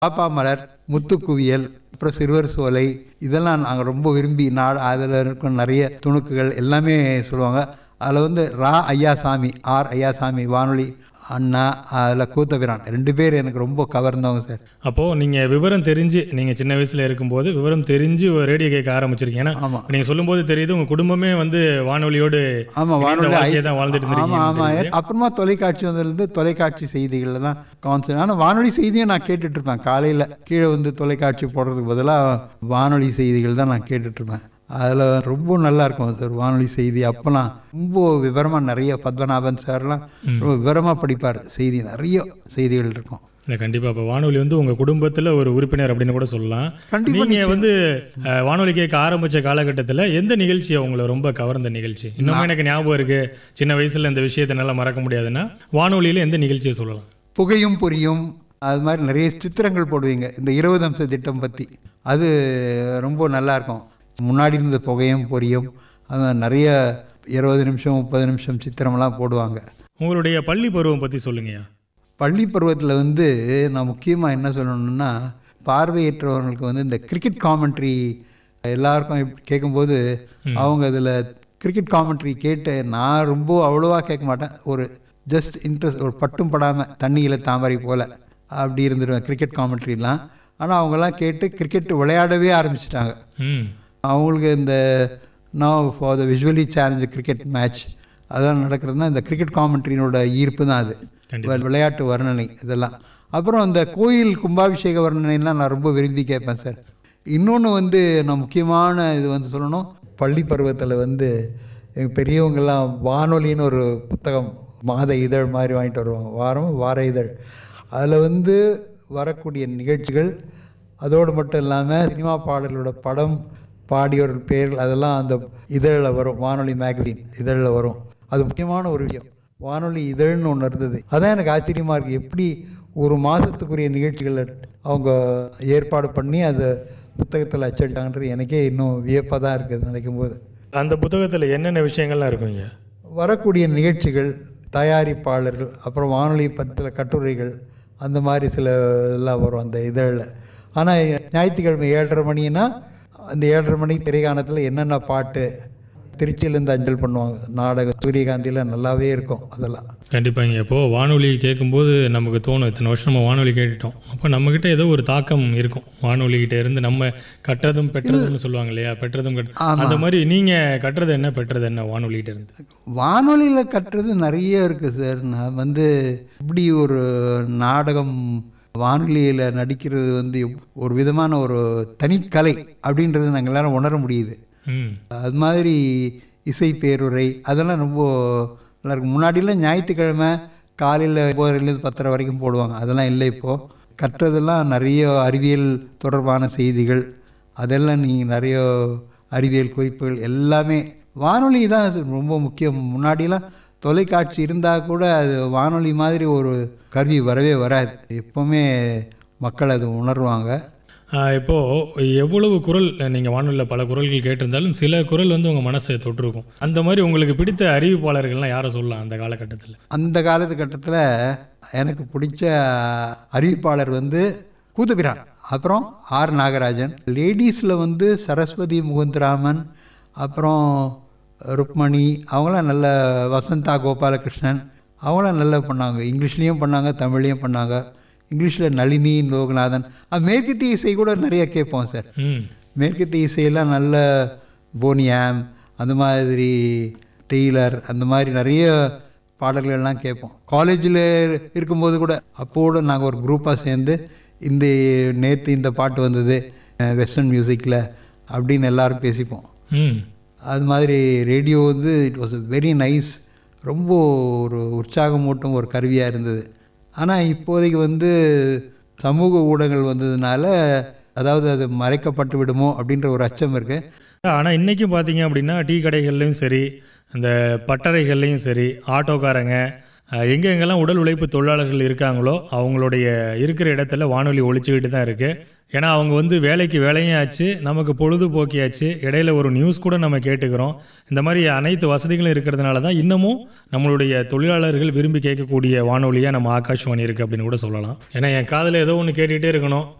பாப்பா மலர், முத்துக்குவியல், அப்புறம் சிறுவர் சோலை, இதெல்லாம் நாங்கள் ரொம்ப விரும்பி அதில் இருக்க நிறைய துணுக்குகள் எல்லாமே சொல்லுவாங்க. அதில் வந்து ஐயாசாமி, ஐயாசாமி வானொலி அண்ணா, அதில் கூத்தபிரான் 2 பேர் எனக்கு ரொம்ப கவர்ந்தவங்க சார். அப்போது நீங்கள் விவரம் தெரிஞ்சு, நீங்கள் சின்ன வயசில் இருக்கும்போது விவரம் தெரிஞ்சு ஒரு ரேடியோ கேட்க ஆரம்பிச்சிருக்கீங்க. ஏன்னா ஆமாம், நீங்கள் சொல்லும்போது தெரியுது உங்கள் குடும்பமே வந்து வானொலியோடு வாழ்க்கையை தான் வாழ்ந்துட்டு ஆமாம் ஆமாம். இருந்தீங்க. அப்புறமா தொலைக்காட்சி வந்ததுலேருந்து தொலைக்காட்சி செய்திகளில் தான் கான்சென்ட். ஆனால் வானொலி செய்தியும் நான் கேட்டுட்ருப்பேன். காலையில் கீழே வந்து தொலைக்காட்சி போடுறதுக்கு பதிலாக வானொலி செய்திகள் தான் நான் கேட்டுட்ருப்பேன். அதில் ரொம்ப நல்லாயிருக்கும் சார் வானொலி செய்தி. அப்போலாம் ரொம்ப விவரமாக நிறைய பத்மநாபன் சார்லாம் ரொம்ப விவரமாக படிப்பார். செய்தி நிறைய செய்திகள் இருக்கும். இல்லை கண்டிப்பாக. இப்போ வானொலி வந்து உங்கள் குடும்பத்தில் ஒரு உறுப்பினர் அப்படின்னு கூட சொல்லலாம். நீங்கள் வந்து வானொலி கேட்க ஆரம்பித்த காலகட்டத்தில் எந்த நிகழ்ச்சி உங்களை ரொம்ப கவர்ந்த நிகழ்ச்சி? இன்னும் எனக்கு ஞாபகம் இருக்குது, சின்ன வயசில் இந்த விஷயத்தை நல்லா மறக்க முடியாதுன்னா வானொலியில் எந்த நிகழ்ச்சியை சொல்லலாம்? புகையும் பொரியும், அது மாதிரி நிறைய சித்திரங்கள் போடுவீங்க. இந்த 20 அம்ச திட்டம் பற்றி அது ரொம்ப நல்லாயிருக்கும். முன்னாடி இருந்த புகையும் பொரியும், அது நிறைய 20 நிமிஷம் 30 நிமிஷம் சித்திரமெல்லாம் போடுவாங்க. உங்களுடைய பள்ளி பருவம் பற்றி சொல்லுங்கய்யா. பள்ளி பருவத்தில் வந்து நான் முக்கியமாக என்ன சொல்லணும்னா, பார்வையற்றவர்களுக்கு வந்து இந்த கிரிக்கெட் காமெண்ட்ரி எல்லாருக்கும் கேட்கும்போது அவங்க அதில் கிரிக்கெட் காமெண்ட்ரி கேட்டு நான் ரொம்ப அவ்வளோவா கேட்க மாட்டேன். ஒரு ஜஸ்ட் இன்ட்ரெஸ்ட், ஒரு பட்டும் படாமல் தண்ணியில் தாமரை போல் அப்படி இருந்துடுவேன் கிரிக்கெட் காமெண்ட்ரிலாம். ஆனால் அவங்கெல்லாம் கேட்டு கிரிக்கெட் விளையாடவே ஆரம்பிச்சிட்டாங்க. அவங்களுக்கு இந்த now for the visually challenge cricket match அதெல்லாம் நடக்கிறதுனா இந்த கிரிக்கெட் காமெண்ட்ரினோட ஈர்ப்பு தான் அது. விளையாட்டு வர்ணனை இதெல்லாம். அப்புறம் இந்த கோயில் கும்பாபிஷேக வர்ணனைலாம் நான் ரொம்ப விரும்பி கேட்பேன் சார். இன்னொன்று வந்து நான் முக்கியமான இது வந்து சொல்லணும், பள்ளி பருவத்தில் வந்து எங்கள் பெரியவங்கெல்லாம் வானொலின்னு ஒரு புத்தகம், மாத இதழ் மாதிரி வாங்கிட்டு வருவாங்க, வார இதழ். அதில் வந்து வரக்கூடிய நிகழ்ச்சிகள், அதோடு மட்டும் இல்லாமல் சினிமா பாடலோட படம், பாடியோர் பேர்கள் அதெல்லாம் அந்த இதழில் வரும். வானொலி மேகசின் இதழில் வரும். அது முக்கியமான ஒரு விஷயம். வானொலி இதழ்னு ஒன்று இருந்தது. அதான் எனக்கு ஆச்சரியமாக இருக்குது. எப்படி ஒரு மாதத்துக்குரிய நிகழ்ச்சிகளை அவங்க ஏற்பாடு பண்ணி அதை புத்தகத்தில் அச்சடிட்டாங்கன்றது எனக்கே இன்னும் வியப்பாக தான் இருக்குது நினைக்கும் போது. அந்த புத்தகத்தில் என்னென்ன விஷயங்கள்லாம் இருக்குங்க? வரக்கூடிய நிகழ்ச்சிகள், தயாரிப்பாளர்கள், அப்புறம் வானொலி பற்றின கட்டுரைகள், அந்த மாதிரி சில எல்லாம் வரும் அந்த இதழில். ஆனால் ஞாயிற்றுக்கிழமை 7:30 மணின்னா அந்த 7:30 மணிக்கு திரைக்காணத்தில் என்னென்ன பாட்டு, திருச்சியிலேருந்து அஞ்சல் பண்ணுவாங்க நாடகம், சூரியகாந்தியில் நல்லாவே இருக்கும் அதெல்லாம். கண்டிப்பாங்க. இப்போது வானொலி கேட்கும்போது நமக்கு தோணும், இத்தனை வருஷம் நம்ம வானொலி கேட்டுட்டோம், அப்போ நம்மக்கிட்ட ஏதோ ஒரு தாக்கம் இருக்கும் வானொலிக்கிட்ட இருந்து. நம்ம கற்றதும் பெற்றதும்னு சொல்லுவாங்க இல்லையா, பெற்றதும் அந்த மாதிரி நீங்கள் கட்டுறது என்ன, பெற்றது என்ன வானொலிகிட்ட இருந்து? வானொலியில் கட்டுறது நிறைய இருக்குது சார். நான் வந்து இப்படி ஒரு நாடகம் வானொலியில் நடிக்கிறது வந்து ஒரு விதமான ஒரு தனிக்கலை அப்படின்றது நாங்கள் எல்லாரும் உணர முடியுது. அது மாதிரி இசை பேருரை அதெல்லாம் ரொம்ப நல்லா இருக்கும். முன்னாடிலாம் ஞாயிற்றுக்கிழமை காலையில் 9:00 10:00 வரைக்கும் போடுவாங்க. அதெல்லாம் இல்லை இப்போது. கற்றதெல்லாம் நிறைய அறிவியல் தொடர்பான செய்திகள், அதெல்லாம் நீங்கள் நிறைய அறிவியல் குறிப்புகள் எல்லாமே வானொலி தான் ரொம்ப முக்கியம். முன்னாடிலாம் தொலைக்காட்சி இருந்தால் கூட அது வானொலி மாதிரி ஒரு கருவி வரவே வராது. எப்போவுமே மக்கள் அது உணர்வாங்க. இப்போது எவ்வளவு குரல் நீங்கள் வானொலியில் பல குரல்கள் கேட்டிருந்தாலும் சில குரல் வந்து உங்கள் மனசை தொட்டிருக்கும். அந்த மாதிரி உங்களுக்கு பிடித்த அறிவிப்பாளர்கள்லாம் யாரை சொல்லலாம் அந்த காலகட்டத்தில்? அந்த காலகட்டத்தில் எனக்கு பிடிச்ச அறிவிப்பாளர் வந்து கூத்தபிரான், அப்புறம் நாகராஜன். லேடிஸில் வந்து சரஸ்வதி முகுந்தராமன், அப்புறம் ருக்மணி, அவங்களாம் நல்ல, வசந்தா கோபாலகிருஷ்ணன், அவங்களாம் நல்லா பண்ணாங்க. இங்கிலீஷ்லேயும் பண்ணாங்க, தமிழ்லேயும் பண்ணாங்க. இங்கிலீஷில் நளினி, லோகநாதன். மேற்கத்திய இசை கூட நிறைய கேட்போம் சார். மேற்கத்திய இசையெல்லாம் நல்ல போனியாம், அந்த மாதிரி டெய்லர், அந்த மாதிரி நிறைய பாடல்கள்லாம் கேட்போம். காலேஜில் இருக்கும்போது கூட அப்போது நாங்கள் ஒரு குரூப்பாக சேர்ந்து நேற்று இந்த பாட்டு வந்தது வெஸ்டர்ன் மியூசிக்கில் அப்படின்னு எல்லோரும் பேசிப்போம். அது மாதிரி ரேடியோ வந்து இட் வாஸ் வெரி நைஸ், ரொம்ப ஒரு உற்சாகமூட்டும் ஒரு கருவியாக இருந்தது. ஆனால் இப்போதைக்கு வந்து சமூக ஊடகங்கள் வந்ததுனால அதாவது அது மறைக்கப்பட்டு விடுமோ அப்படின்ற ஒரு அச்சம் இருக்குது. ஆனால் இன்றைக்கும் பார்த்தீங்க அப்படின்னா டீ கடைகள்லையும் சரி, அந்த பட்டறைகள்லையும் சரி, ஆட்டோக்காரங்க, எங்கெங்கெல்லாம் உடல் உழைப்பு தொழிலாளர்கள் இருக்காங்களோ அவங்களுடைய இருக்கிற இடத்துல வானொலி ஒலிச்சுக்கிட்டு தான் இருக்குது. ஏன்னா அவங்க வந்து வேலைக்கு வேலையும் ஆச்சு, நமக்கு பொழுதுபோக்கியாச்சு, இடையில ஒரு நியூஸ் கூட நம்ம கேட்டுக்கிறோம். இந்த மாதிரி அனைத்து வசதிகளும் இருக்கிறதுனால தான் இன்னமும் நம்மளுடைய தொழிலாளர்கள் விரும்பி கேட்கக்கூடிய வானொலியாக நம்ம ஆகாஷ்வாணி இருக்குது அப்படின்னு கூட சொல்லலாம். ஏன்னா என் காதில் ஏதோ ஒன்று கேட்டுக்கிட்டே இருக்கணும்.